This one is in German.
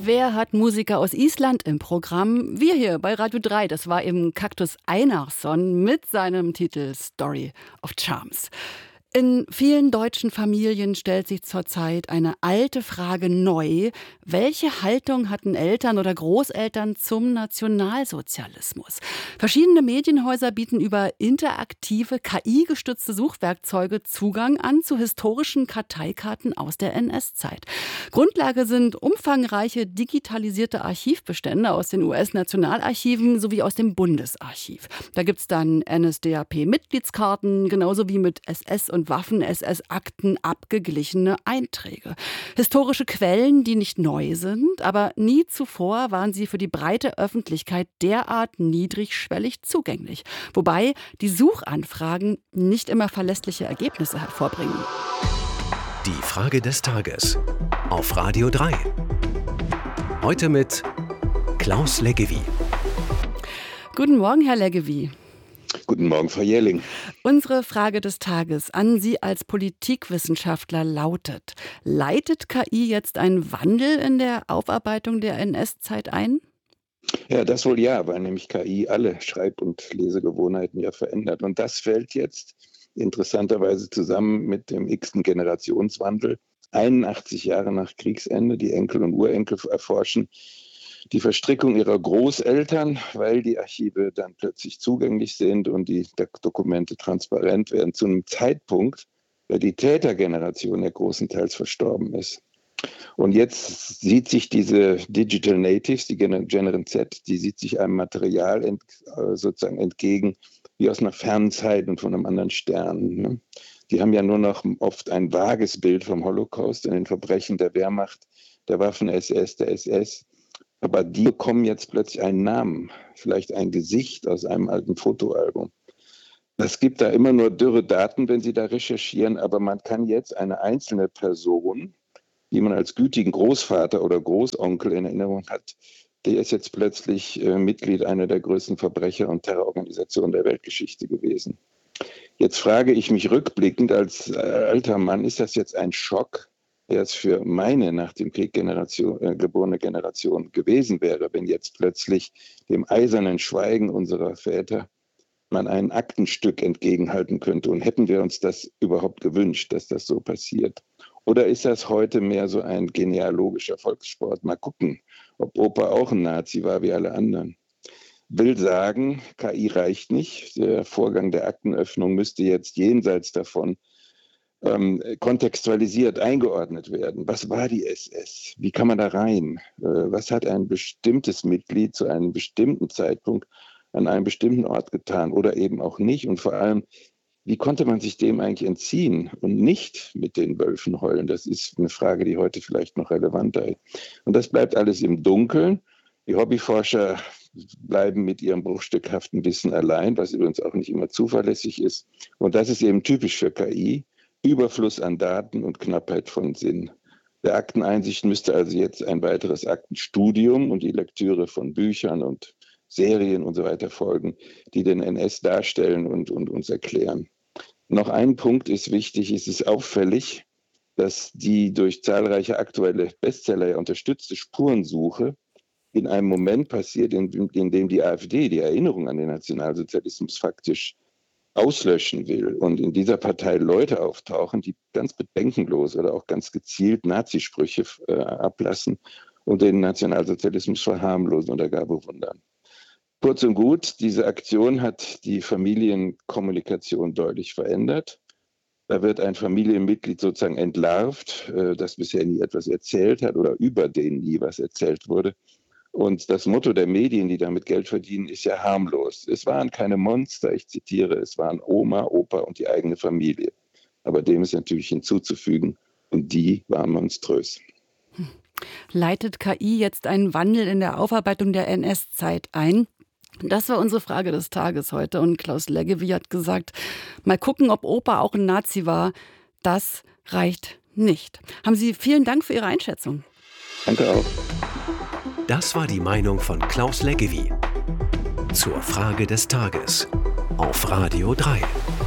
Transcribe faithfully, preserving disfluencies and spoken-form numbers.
Wer hat Musiker aus Island im Programm? Wir hier bei Radio drei. Das war eben Kaktus Einarsson mit seinem Titel Story of Charms. In vielen deutschen Familien stellt sich zurzeit eine alte Frage neu. Welche Haltung hatten Eltern oder Großeltern zum Nationalsozialismus? Verschiedene Medienhäuser bieten über interaktive, K I-gestützte Suchwerkzeuge Zugang an zu historischen Karteikarten aus der N S-Zeit. Grundlage sind umfangreiche digitalisierte Archivbestände aus den U S-Nationalarchiven sowie aus dem Bundesarchiv. Da gibt es dann N S D A P-Mitgliedskarten, genauso wie mit S S- und Waffen-S S-Akten abgeglichene Einträge. Historische Quellen, die nicht neu sind, aber nie zuvor waren sie für die breite Öffentlichkeit derart niedrigschwellig zugänglich. Wobei die Suchanfragen nicht immer verlässliche Ergebnisse hervorbringen. Die Frage des Tages auf Radio drei. Heute mit Klaus Leggevi. Guten Morgen, Herr Leggevi. Guten Morgen, Frau Jährling. Unsere Frage des Tages an Sie als Politikwissenschaftler lautet: Leitet K I jetzt einen Wandel in der Aufarbeitung der N S-Zeit ein? Ja, das wohl ja, weil nämlich K I alle Schreib- und Lesegewohnheiten ja verändert. Und das fällt jetzt interessanterweise zusammen mit dem x-ten Generationswandel. einundachtzig Jahre nach Kriegsende, die Enkel und Urenkel erforschen die Verstrickung ihrer Großeltern, weil die Archive dann plötzlich zugänglich sind und die Dokumente transparent werden, zu einem Zeitpunkt, da die Tätergeneration ja großenteils verstorben ist. Und jetzt sieht sich diese Digital Natives, die Generation Z, die sieht sich einem Material ent, sozusagen entgegen, wie aus einer fernen Zeit und von einem anderen Stern. Ne? Die haben ja nur noch oft ein vages Bild vom Holocaust und den Verbrechen der Wehrmacht, der Waffen-S S, der S S. Aber die bekommen jetzt plötzlich einen Namen, vielleicht ein Gesicht aus einem alten Fotoalbum. Es gibt da immer nur dürre Daten, wenn Sie da recherchieren, aber man kann jetzt eine einzelne Person, die man als gütigen Großvater oder Großonkel in Erinnerung hat, der ist jetzt plötzlich äh, Mitglied einer der größten Verbrecher- und Terrororganisationen der Weltgeschichte gewesen. Jetzt frage ich mich rückblickend als äh, alter Mann, ist das jetzt ein Schock, der es für meine nach dem Krieg Generation, äh, geborene Generation gewesen wäre, wenn jetzt plötzlich dem eisernen Schweigen unserer Väter man ein Aktenstück entgegenhalten könnte. Und hätten wir uns das überhaupt gewünscht, dass das so passiert? Oder ist das heute mehr so ein genealogischer Volkssport? Mal gucken, ob Opa auch ein Nazi war wie alle anderen. Will sagen, K I reicht nicht. Der Vorgang der Aktenöffnung müsste jetzt jenseits davon ähm, kontextualisiert eingeordnet werden. Was war die S S? Wie kann man da rein? Äh, was hat ein bestimmtes Mitglied zu einem bestimmten Zeitpunkt an einem bestimmten Ort getan oder eben auch nicht? Und vor allem, wie konnte man sich dem eigentlich entziehen und nicht mit den Wölfen heulen? Das ist eine Frage, die heute vielleicht noch relevanter ist. Und das bleibt alles im Dunkeln. Die Hobbyforscher bleiben mit ihrem bruchstückhaften Wissen allein, was übrigens auch nicht immer zuverlässig ist. Und das ist eben typisch für K I. Überfluss an Daten und Knappheit von Sinn. Der Akteneinsicht müsste also jetzt ein weiteres Aktenstudium und die Lektüre von Büchern und Serien und so weiter folgen, die den N S darstellen und, und uns erklären. Noch ein Punkt ist wichtig: Es ist auffällig, dass die durch zahlreiche aktuelle Bestseller ja unterstützte Spurensuche in einem Moment passiert, in, in dem die AfD die Erinnerung an den Nationalsozialismus faktisch auslöschen will und in dieser Partei Leute auftauchen, die ganz bedenkenlos oder auch ganz gezielt Nazisprüche äh, ablassen und den Nationalsozialismus verharmlosen oder gar bewundern. Kurz und gut, diese Aktion hat die Familienkommunikation deutlich verändert. Da wird ein Familienmitglied sozusagen entlarvt, äh, das bisher nie etwas erzählt hat oder über den nie was erzählt wurde. Und das Motto der Medien, die damit Geld verdienen, ist ja harmlos. Es waren keine Monster, ich zitiere, es waren Oma, Opa und die eigene Familie. Aber dem ist natürlich hinzuzufügen, und die waren monströs. Leitet K I jetzt einen Wandel in der Aufarbeitung der N S-Zeit ein? Das war unsere Frage des Tages heute. Und Klaus Leggevi hat gesagt, mal gucken, ob Opa auch ein Nazi war. Das reicht nicht. Haben Sie vielen Dank für Ihre Einschätzung. Danke auch. Das war die Meinung von Klaus Leggevi zur Frage des Tages auf Radio drei.